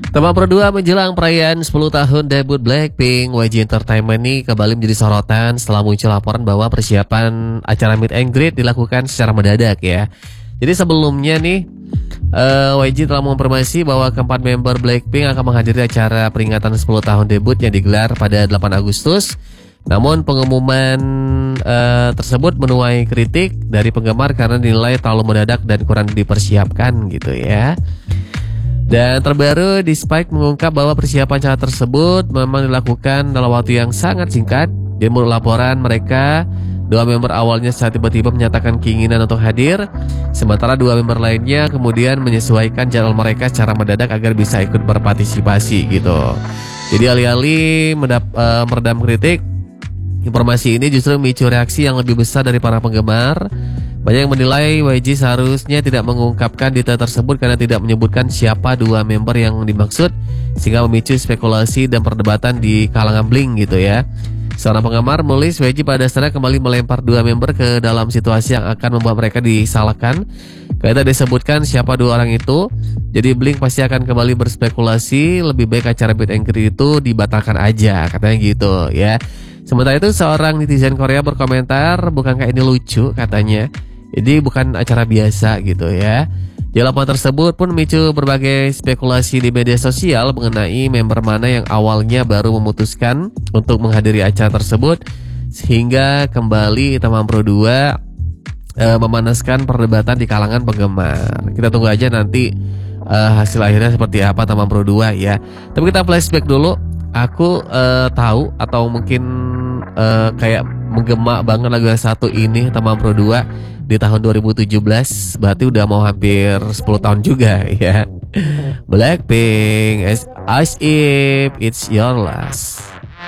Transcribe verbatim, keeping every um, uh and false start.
Tembang Pro dua menjelang perayaan sepuluh tahun debut Blackpink, Y G Entertainment ini kembali menjadi sorotan setelah muncul laporan bahwa persiapan acara meet and greet dilakukan secara mendadak ya. Jadi sebelumnya nih uh, Y G telah mengonfirmasi bahwa keempat member Blackpink akan menghadiri acara peringatan sepuluh tahun debut yang digelar pada delapan Agustus. Namun pengumuman uh, tersebut menuai kritik dari penggemar karena dinilai terlalu mendadak dan kurang dipersiapkan gitu ya. Dan terbaru, di Spike mengungkap bahwa persiapan acara tersebut memang dilakukan dalam waktu yang sangat singkat. Di menurut laporan mereka, dua member awalnya saat tiba-tiba menyatakan keinginan untuk hadir, sementara dua member lainnya kemudian menyesuaikan jadwal mereka secara mendadak agar bisa ikut berpartisipasi gitu. Jadi alih-alih mendap- uh, meredam kritik, informasi ini justru memicu reaksi yang lebih besar dari para penggemar. Banyak yang menilai Y G seharusnya tidak mengungkapkan detail tersebut karena tidak menyebutkan siapa dua member yang dimaksud, sehingga memicu spekulasi dan perdebatan di kalangan Blink gitu ya. Seorang penggemar menulis Y G pada dasarnya kembali melempar dua member ke dalam situasi yang akan membuat mereka disalahkan. Karena disebutkan siapa dua orang itu, jadi Blink pasti akan kembali berspekulasi lebih baik acara meet and greet itu dibatalkan aja, katanya gitu ya. Sementara itu seorang netizen Korea berkomentar, bukankah ini lucu katanya. Jadi bukan acara biasa gitu ya. Jawaban tersebut pun memicu berbagai spekulasi di media sosial mengenai member mana yang awalnya baru memutuskan untuk menghadiri acara tersebut, sehingga kembali Tembang Pro dua e, memanaskan perdebatan di kalangan penggemar. Kita tunggu aja nanti e, hasil akhirnya seperti apa Tembang Pro dua ya. Tapi kita flashback dulu. Aku e, tahu atau mungkin e, kayak menggema banget lagu yang satu ini, Tembang Pro dua di tahun dua ribu tujuh belas, berarti udah mau hampir sepuluh tahun juga ya. Blackpink, as, as if it's your last.